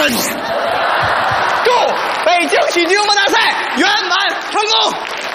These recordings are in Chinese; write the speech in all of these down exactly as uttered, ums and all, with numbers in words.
祝北京喜剧幽默大赛圆满成功！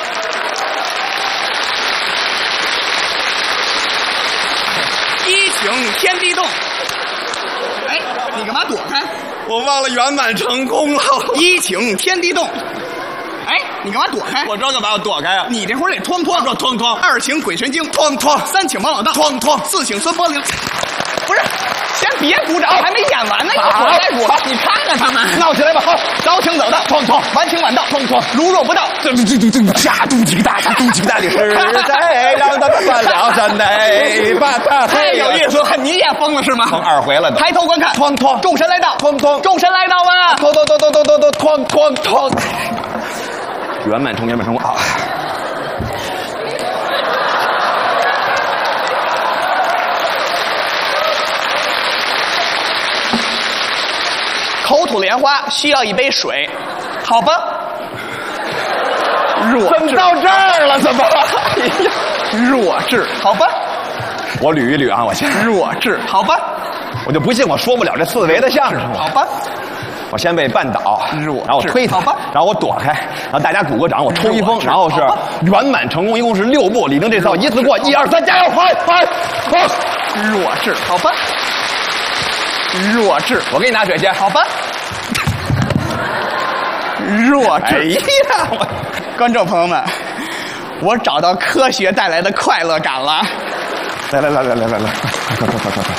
一请天地动。哎，你干嘛躲开？ 我忘了圆满成功了。 一请天地动。哎，你干嘛躲开？ 我知道干嘛要躲开啊！ 你这会儿得哐哐， 说哐哐； 二请鬼神经， 哐哐； 三请王老大， 哐哐； 四请孙柏林。不是，先别鼓掌，还没演完呢，一会儿再鼓。你看看他们， 闹起来吧！好， 早请早到， 哐哐； 晚请晚到， 哐哐； 如若不到， 这这这这下肚几个大，肚几个大的是谁让他们犯了山内？把他太有意思了，你也疯了是吗？ 疯二回了， 抬头观看， 哐哐； 众神来到， 哐哐； 众神来到啊！ 哐哐哐哐哐哐哐哐哐。圆满成圆满成功啊！ 口吐莲花需要一杯水，好吧？弱怎么到这儿了？怎么？ 哎呀，弱智，好吧？ 我捋一捋啊，我先弱智，好吧？ 我就不信我说不了这四维的相声， 好吧？ 我先被绊倒， 然后我推他，然后我躲开，然后大家鼓个掌，我抽一风，然后是圆满成功，一共是六步，李宁这套一次过，一二三，加油，快快快！ 弱智，好吧？弱智， 我给你拿水去， 好吧？弱智， 哎呀，我观众朋友们，我找到科学带来的快乐感了。 来来来来来来来，快快快快快快！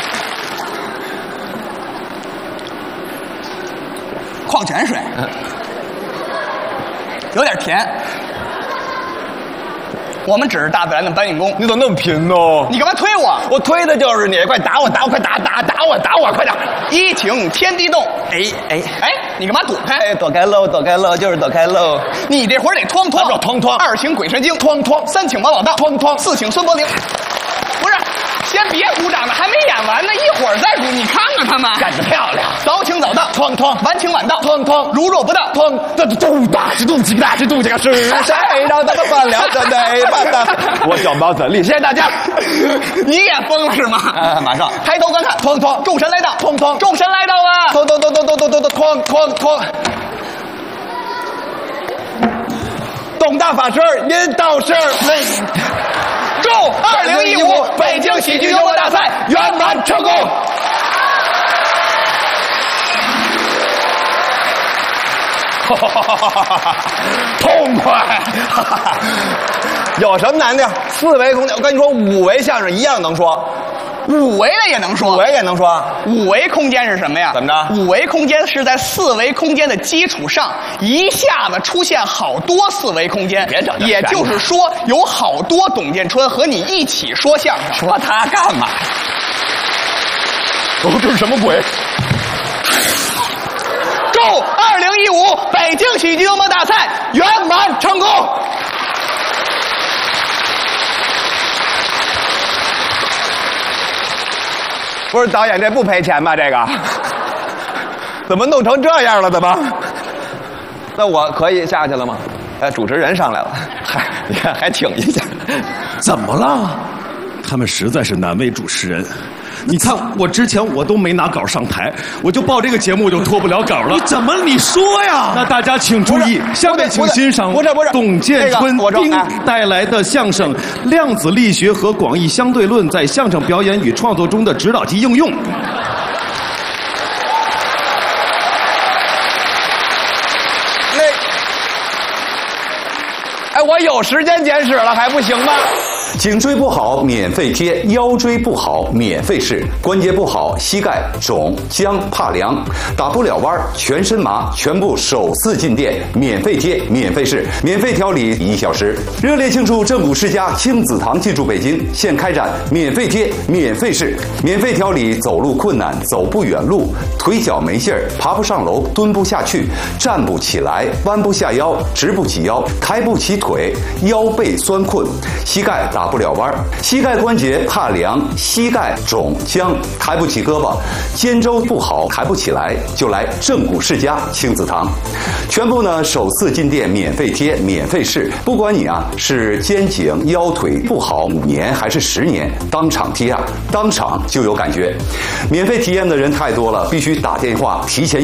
矿泉水，有点甜。我们只是大自然的搬运工。 你怎么那么贫呢？ 你干嘛推我？ 我推的就是你，快打我，打我，快打打打我，打我，快点！ 一请天地动。 哎哎哎，你干嘛躲开？ 哎，躲开喽，躲开喽，就是躲开喽。 你这会儿得哐哐， 哐哐； 二请鬼神经， 哐哐； 三请王老大， 哐哐； 四请孙柏林。不是，先别鼓掌了，还没演完呢，一会儿再鼓。你看看他们， 干得漂亮！ 早请早到， 哐哐； 晚请晚到， 哐哐； 如若不到， 哐。这肚大是肚几个大是肚几个是谁让他们犯了这内办的？我小毛怎立？谢谢大家。 你也疯了是吗？ 啊，马上抬头观看， 哐哐； 众神来到， 哐哐； 众神来到啊！ 哐哐哐哐哐哐哐哐哐。董大法师，您到是。 祝二零一五北京喜剧幽默大赛圆满成功！ 痛快！有什么难的？四维空间，我跟你说，五维相声一样能说， 五维的也能说， 五维也能说。 五维空间是什么呀？ 怎么着？ 五维空间是在四维空间的基础上，一下子出现好多四维空间。 别整这也就是说，有好多董建春和你一起说相声。 说他干嘛？哦，这是什么鬼？ 祝二零一五北京喜剧幽默大赛圆满成功！ 不是导演，这不赔钱吧？这个怎么弄成这样了？怎么？那我可以下去了吗？哎，主持人上来了，嗨，你看还挺一下。 怎么了？他们实在是难为主持人。你看，我之前我都没拿稿上台，我就报这个节目就脱不了稿了。你怎么你说呀？那大家请注意，下面请欣赏不是不是董建春丁带来的相声《量子力学和广义相对论在相声表演与创作中的指导及应用》。 那，哎，我有时间简史了，还不行吗？ 颈椎不好免费贴，腰椎不好免费试，关节不好膝盖肿僵怕凉，打不了弯全身麻，全部首次进店免费贴免费试，免费调理一小时。热烈庆祝正骨世家亲子堂进驻北京，现开展免费贴免费试，免费调理走路困难、走不远路、腿脚没劲儿、爬不上楼、蹲不下去、站不起来、弯不下腰、直不起腰、抬不起腿、腰背酸困、膝盖打不了弯，膝盖关节怕凉，膝盖肿僵，抬不起胳膊，肩周不好，抬不起来，就来正骨世家亲子堂。全部呢首次进店免费贴免费试，不管你啊是肩颈腰腿不好五年还是十年，当场贴啊，当场就有感觉。免费体验的人太多了，必须打电话提前